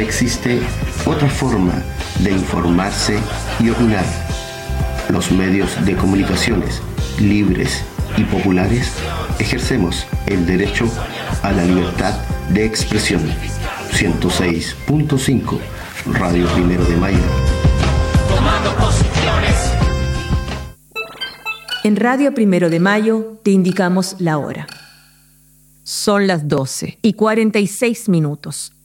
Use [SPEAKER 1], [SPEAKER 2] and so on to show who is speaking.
[SPEAKER 1] existe otra forma de informarse y opinar. Los medios de comunicaciones libres y populares ejercemos el derecho a la libertad de expresión. 106.5 Radio Primero de Mayo.
[SPEAKER 2] Tomando posiciones.
[SPEAKER 3] En Radio Primero de Mayo te indicamos la hora. Son las 12:46.